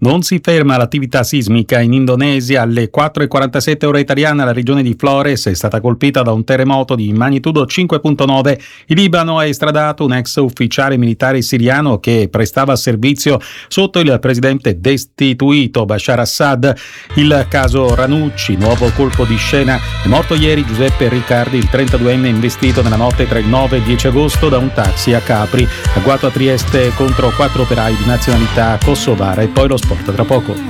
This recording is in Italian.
Non si ferma l'attività sismica in Indonesia. Alle 4:47 ora italiana la regione di Flores è stata colpita da un terremoto di magnitudo 5.9. Il Libano ha estradato un ex ufficiale militare siriano che prestava servizio sotto il presidente destituito Bashar Assad. Il caso Ranucci, nuovo colpo di scena. È morto ieri Giuseppe Riccardi, il 32enne investito nella notte tra il 9 e il 10 agosto da un taxi a Capri. Agguato a Trieste contro 4 operai di nazionalità kosovara. E poi lo sport tra poco.